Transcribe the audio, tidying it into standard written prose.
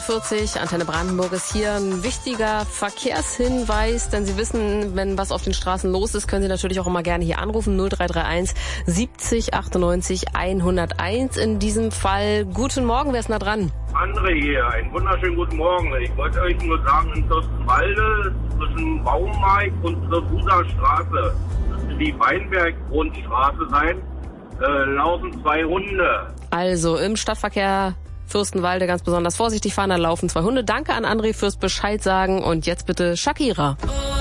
40, Antenne Brandenburg ist hier ein wichtiger Verkehrshinweis, denn Sie wissen, wenn was auf den Straßen los ist, können Sie natürlich auch immer gerne hier anrufen, 0331 70 98 101 in diesem Fall. Guten Morgen, wer ist da dran? André hier, einen wunderschönen guten Morgen. Ich wollte euch nur sagen, in Fürstenwalde zwischen Baumarkt und Trefuser Straße, das wird die Weinberg-Grundstraße sein, laufen 2 Hunde. Also im Stadtverkehr Fürstenwalde ganz besonders vorsichtig fahren, da laufen 2 Hunde. Danke an André fürs Bescheid sagen und jetzt bitte Shakira.